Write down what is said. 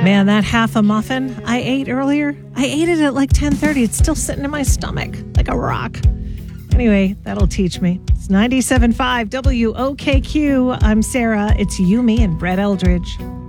Man, that half a muffin I ate earlier, I ate it at like 10:30. It's still sitting in my stomach like a rock. Anyway, that'll teach me. It's 97.5 WOKQ. I'm Sarah. It's you, me, and Brett Eldridge.